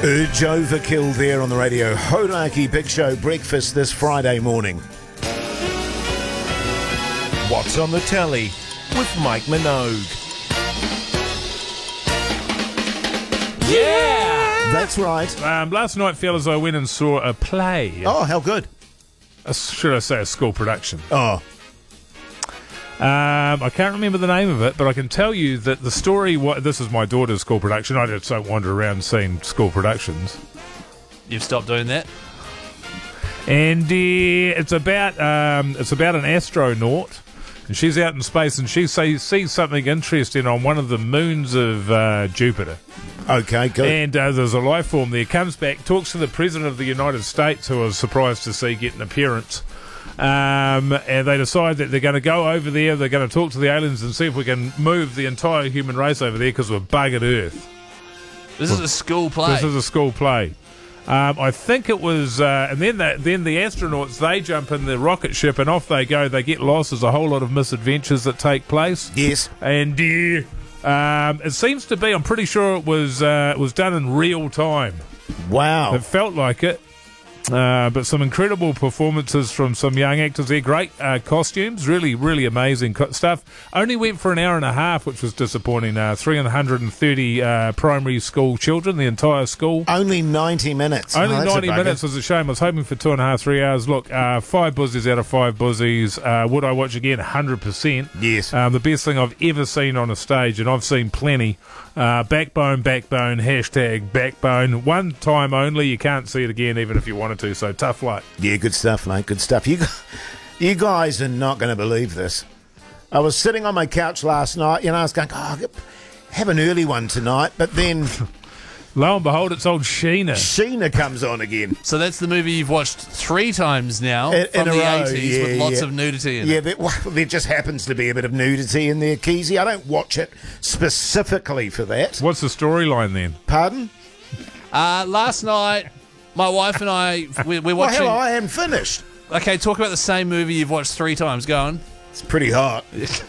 Urge overkill there on the radio. Hodaki Big Show breakfast this Friday morning. What's on the telly with Mike Minogue? Yeah! That's right. Last night, fellas, I went and saw a play. Oh, how good. Should I say a school production? Oh, I can't remember the name of it, but I can tell you that the story... This is my daughter's school production. I just don't wander around seeing school productions. You've stopped doing that? And it's about an astronaut, and she's out in space, and she sees something interesting on one of the moons of Jupiter. okay, good. And there's a life form there. Comes back, talks to the President of the United States, who I was surprised to see get an appearance. And they decide that they're going to go over there, they're going to talk to the aliens and see if we can move the entire human race over there because we're buggered Earth. This is a school play. This is a school play. I think it was, and then the astronauts, they jump in the rocket ship and off they go. They get lost. There's a whole lot of misadventures that take place. Yes. And it seems to be, I'm pretty sure it was done in real time. Wow. It felt like it. But some incredible performances from some young actors there. Great costumes, really, really amazing stuff. Only went for an hour and a half, which was disappointing. 330 primary school children, the entire school. Only 90 minutes. Only that's 90 minutes was a shame. I was hoping for 2.5, 3 hours. Look, 5 buzzies out of 5 buzzies. Would I watch again? 100%. Yes. The best thing I've ever seen on a stage, and I've seen plenty. Backbone, hashtag backbone. One time only. You can't see it again, even if you wanted to. So tough luck. Yeah, good stuff, mate. Good stuff. You guys are not going to believe this. I was sitting on my couch last night. I was going, have an early one tonight. But then Lo and behold, it's old Sheena. Sheena comes on again. So that's the movie you've watched 3 times now In from a the row, 80s with lots of nudity in it. There just happens to be a bit of nudity in there, Keezy. I don't watch it specifically for that. What's the storyline then? Pardon? Last night, my wife and I, we're Well, watching... hell, I am finished. Okay, talk about the same movie you've watched 3 times. Go on. It's pretty hot.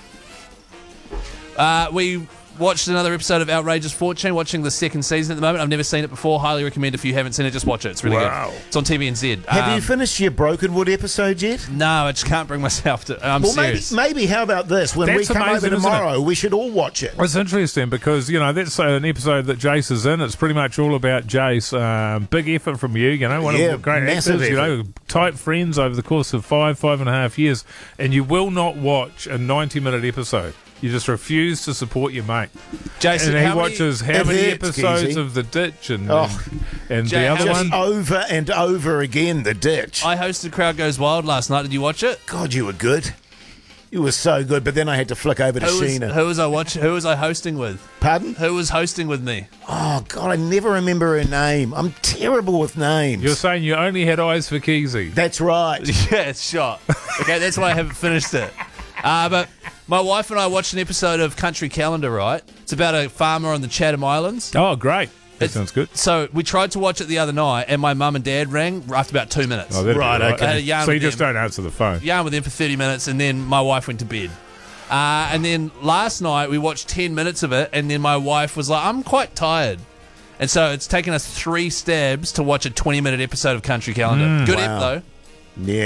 We watched another episode of Outrageous Fortune, watching the 2nd season at the moment. I've never seen it before. Highly recommend if you haven't seen it, just watch it. It's really Wow. good. It's on TVNZ. Have you finished your Brokenwood episode yet? No, I just can't bring myself to... I'm Well, serious. maybe how about this? When we That's come over amazing, isn't tomorrow, we should all watch it. It's interesting because, that's an episode that Jace is in. It's pretty much all about Jace. Big effort from you, one Yeah, of the great massive actors, tight friends over the course of 5.5 years, and you will not watch a 90-minute episode. You just refuse to support your mate. Jason, and he watches how many hurts, episodes Keezy. of The Ditch and Jay, the other Just one. over and over again, The Ditch. I hosted Crowd Goes Wild last night. Did you watch it? God, you were good. You were so good, but then I had to flick over to Sheena. Who was I hosting with? Pardon? Who was hosting with me? Oh, God, I never remember her name. I'm terrible with names. You're saying you only had eyes for Keezy. That's right. Yeah, it's shot. Okay, that's why I haven't finished it. But my wife and I watched an episode of Country Calendar, right? It's about a farmer on the Chatham Islands. Oh, great. That sounds good. So we tried to watch it the other night, and my mum and dad rang after about 2 minutes. Oh, that'd be Right, okay. I had a yarn So you with just them. don't answer the phone. Yarn with them for 30 minutes, and then my wife went to bed. And then last night we watched 10 minutes of it, and then my wife was like, I'm quite tired. And so it's taken us 3 stabs to watch a 20-minute episode of Country Calendar. Good Wow. ep, though. Yeah.